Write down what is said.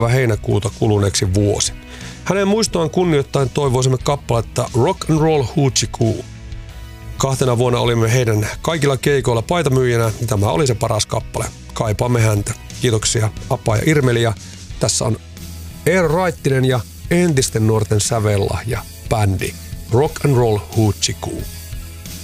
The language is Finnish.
heinäkuuta kuluneeksi vuosi. Hänen muistoaan kunnioittain toivoisimme kappaletta Rock and Roll Hoochie Coo. 2 vuonna olimme heidän kaikilla keikoilla paitamyyjänä, ja tämä oli se paras kappale. Kaipaamme häntä. Kiitoksia Apa ja Irmeli, ja tässä on Eero Raittinen ja entisten nuorten sävellahja bändi Rock and Roll Hoochie Coo.